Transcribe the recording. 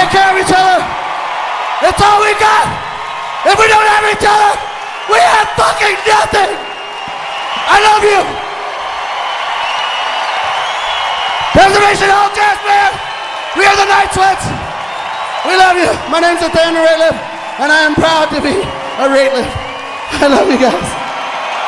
take care of each other. It's all we got. If we don't have each other, we have fucking nothing. I love you. Preservation Hall Jazz Band. We are the Night Sweats. We love you. My name's Nathaniel Rateliff, and I am proud to be a Rateliff. I love you guys.